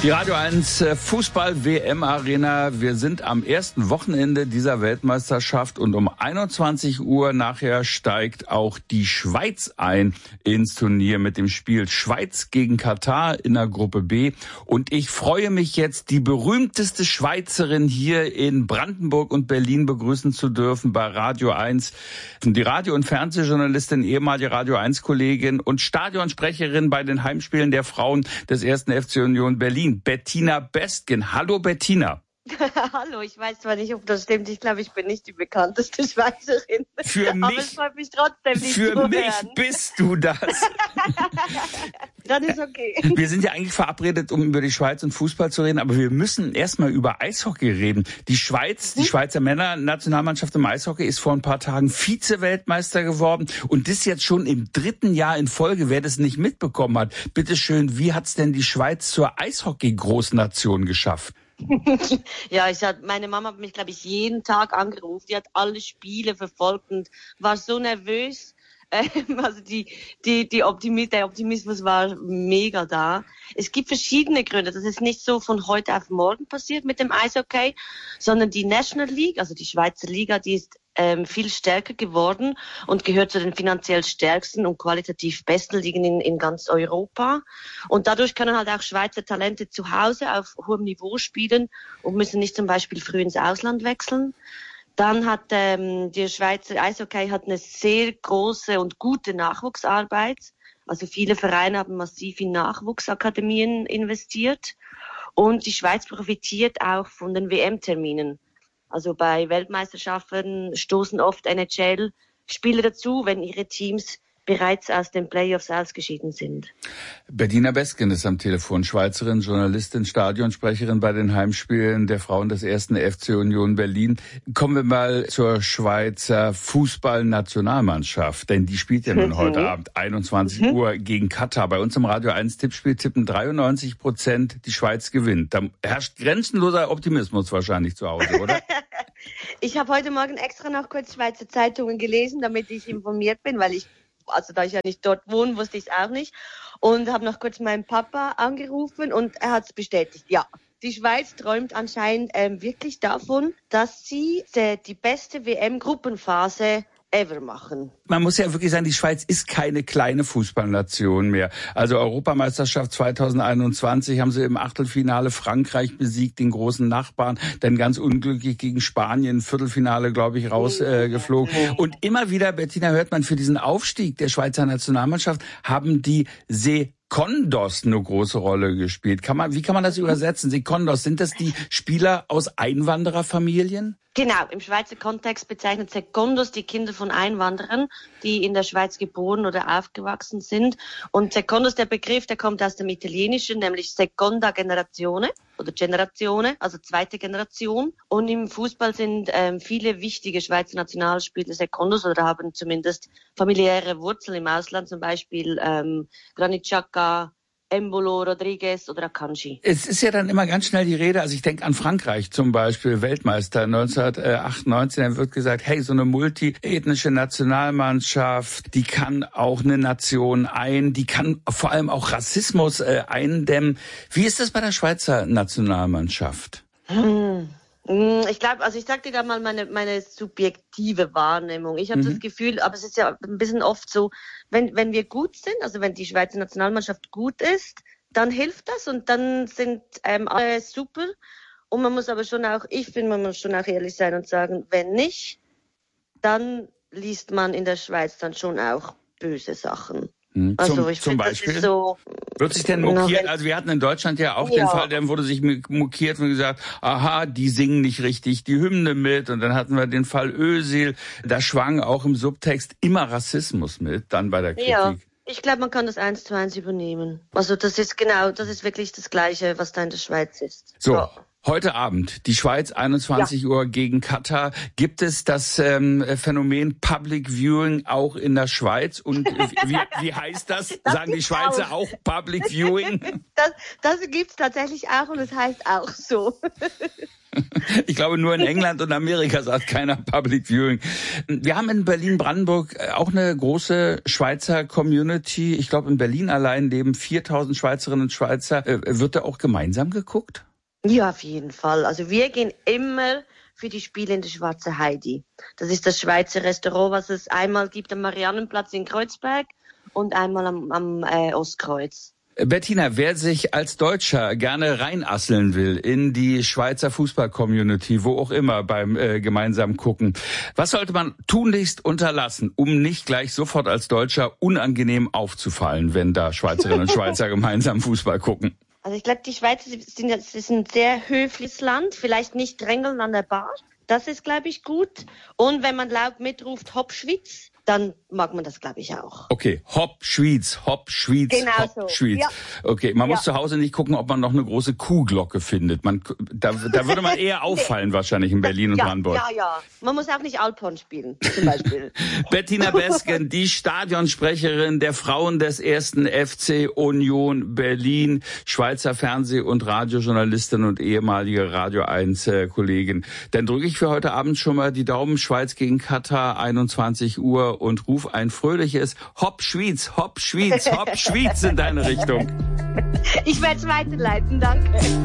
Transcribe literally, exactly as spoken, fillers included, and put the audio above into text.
Die Radio eins Fußball-W M-Arena. Wir sind am ersten Wochenende dieser Weltmeisterschaft und um einundzwanzig Uhr nachher steigt auch die Schweiz ein ins Turnier mit dem Spiel Schweiz gegen Katar in der Gruppe B. Und ich freue mich jetzt, die berühmteste Schweizerin hier in Brandenburg und Berlin begrüßen zu dürfen bei Radio eins. Die Radio- und Fernsehjournalistin, ehemalige Radio eins Kollegin und Stadionsprecherin bei den Heimspielen der Frauen des ersten F C Union Berlin. Bettina Bestgen. Hallo Bettina. Hallo, ich weiß zwar nicht, ob das stimmt. Ich glaube, ich bin nicht die bekannteste Schweizerin. Für mich, aber es freut mich trotzdem nicht für zu mich hören. bist du das. Das ist okay. Wir sind ja eigentlich verabredet, um über die Schweiz und Fußball zu reden, aber wir müssen erstmal über Eishockey reden. Die Schweiz, die Schweizer Männer-Nationalmannschaft im Eishockey ist vor ein paar Tagen Vize-Weltmeister geworden und das jetzt schon im dritten Jahr in Folge. Wer das nicht mitbekommen hat, bitteschön, wie hat's denn die Schweiz zur Eishockey-Großnation geschafft? Ja, ich hat, meine Mama hat mich, glaube ich, jeden Tag angerufen. Die hat alle Spiele verfolgt und war so nervös. Ähm, also die, die, die Optimis, der Optimismus war mega da. Es gibt verschiedene Gründe. Das ist nicht so von heute auf morgen passiert mit dem Eishockey, sondern die National League, also die Schweizer Liga, die ist ähm, viel stärker geworden und gehört zu den finanziell stärksten und qualitativ besten Ligen in, in ganz Europa. Und dadurch können halt auch Schweizer Talente zu Hause auf hohem Niveau spielen und müssen nicht zum Beispiel früh ins Ausland wechseln. Dann hat ähm, die Schweizer Eishockey hat eine sehr große und gute Nachwuchsarbeit. Also viele Vereine haben massiv in Nachwuchsakademien investiert. Und die Schweiz profitiert auch von den W M-Terminen. Also bei Weltmeisterschaften stoßen oft N H L-Spieler dazu, wenn ihre Teams bereits aus den Playoffs ausgeschieden sind. Bettina Bestgen ist am Telefon, Schweizerin, Journalistin, Stadionsprecherin bei den Heimspielen der Frauen des ersten F C Union Berlin. Kommen wir mal zur Schweizer Fußballnationalmannschaft, denn die spielt ja nun mhm. heute Abend einundzwanzig mhm. Uhr gegen Katar. Bei uns im Radio eins Tippspiel tippen dreiundneunzig Prozent, die Schweiz gewinnt. Da herrscht grenzenloser Optimismus wahrscheinlich zu Hause, oder? Ich habe heute Morgen extra noch kurz Schweizer Zeitungen gelesen, damit ich informiert bin, weil ich Also da ich ja nicht dort wohne, wusste ich es auch nicht. Und habe noch kurz meinen Papa angerufen und er hat es bestätigt. Ja, die Schweiz träumt anscheinend ähm, wirklich davon, dass sie äh, die beste W M-Gruppenphase ever machen. Man muss ja wirklich sagen, die Schweiz ist keine kleine Fußballnation mehr. Also Europameisterschaft zweitausendeinundzwanzig haben sie im Achtelfinale Frankreich besiegt, den großen Nachbarn, dann ganz unglücklich gegen Spanien, Viertelfinale, glaube ich, rausgeflogen. Äh, Und immer wieder, Bettina, hört man, für diesen Aufstieg der Schweizer Nationalmannschaft haben die Sekondos eine große Rolle gespielt. Kann man, wie kann man das übersetzen? Sekondos, sind das die Spieler aus Einwandererfamilien? Genau, im Schweizer Kontext bezeichnet Sekondos die Kinder von Einwanderern, die in der Schweiz geboren oder aufgewachsen sind. Und Sekondos, der Begriff, der kommt aus dem Italienischen, nämlich Seconda Generazione oder Generazione, also zweite Generation. Und im Fußball sind ähm, viele wichtige Schweizer Nationalspieler Sekondos oder haben zumindest familiäre Wurzeln im Ausland, zum Beispiel ähm, Granit Xhaka, Embolo, Rodriguez oder Akanji. Es ist ja dann immer ganz schnell die Rede, also ich denke an Frankreich zum Beispiel, Weltmeister neunzehnhundertachtundneunzig, dann wird gesagt, hey, so eine multiethnische Nationalmannschaft, die kann auch eine Nation ein, die kann vor allem auch Rassismus äh, eindämmen. Wie ist das bei der Schweizer Nationalmannschaft? Hm. Ich glaube, also ich sag dir da mal meine meine subjektive Wahrnehmung. Ich habe mhm. das Gefühl, aber es ist ja ein bisschen oft so, wenn wenn wir gut sind, also wenn die Schweizer Nationalmannschaft gut ist, dann hilft das und dann sind ähm, alle super. Und man muss aber schon auch, ich finde, man muss schon auch ehrlich sein und sagen, wenn nicht, dann liest man in der Schweiz dann schon auch böse Sachen. Also zum, ich zum find, Beispiel? Das ist so, wird sich denn mokiert? Also wir hatten in Deutschland ja auch ja. den Fall, dann wurde sich mokiert und gesagt, aha, die singen nicht richtig die Hymne mit. Und dann hatten wir den Fall Özil. Da schwang auch im Subtext immer Rassismus mit, dann bei der Kritik. Ja. Ich glaube, man kann das eins zu eins übernehmen. Also das ist genau, das ist wirklich das Gleiche, was da in der Schweiz ist. So, ja. Heute Abend, die Schweiz, einundzwanzig ja. Uhr gegen Katar. Gibt es das ähm, Phänomen Public Viewing auch in der Schweiz? Und wie, wie heißt das? das Sagen die Schweizer auch. auch Public Viewing? Das, das gibt's tatsächlich auch und es heißt auch so. Ich glaube, nur in England und Amerika sagt keiner Public Viewing. Wir haben in Berlin-Brandenburg auch eine große Schweizer Community. Ich glaube, in Berlin allein leben viertausend Schweizerinnen und Schweizer. Wird da auch gemeinsam geguckt? Ja, auf jeden Fall. Also wir gehen immer für die Spiele in der Schwarze Heidi. Das ist das Schweizer Restaurant, was es einmal gibt am Mariannenplatz in Kreuzberg und einmal am, am äh, Ostkreuz. Bettina, wer sich als Deutscher gerne reinasseln will in die Schweizer Fußball-Community, wo auch immer beim äh, gemeinsamen Gucken, was sollte man tunlichst unterlassen, um nicht gleich sofort als Deutscher unangenehm aufzufallen, wenn da Schweizerinnen und Schweizer gemeinsam Fußball gucken? Also ich glaube, die Schweizer sind jetzt ist ein sehr höfliches Land, vielleicht nicht drängeln an der Bar. Das ist, glaube ich, gut. Und wenn man laut mitruft, Hopp Schweiz, dann mag man das, glaube ich, auch. Okay, Hopp Schweiz, Hopp Schweiz, genau Hopp so. Schweiz. Ja. Okay, man ja. muss zu Hause nicht gucken, ob man noch eine große Kuhglocke findet. Man, da, da würde man eher auffallen wahrscheinlich in Berlin und ja, Brandenburg. Ja, ja. Man muss auch nicht Alphorn spielen, zum Beispiel. Bettina Besgen, die Stadionsprecherin der Frauen des ersten F C Union Berlin, Schweizer Fernseh- und Radiojournalistin und ehemalige Radio eins Kollegin. Dann drücke ich für heute Abend schon mal die Daumen. Schweiz gegen Katar, einundzwanzig Uhr, und ruf ein fröhliches Hopp Schweiz, Hopp Schweiz, Hopp Schweiz in deine Richtung. Ich werde es weiterleiten, danke.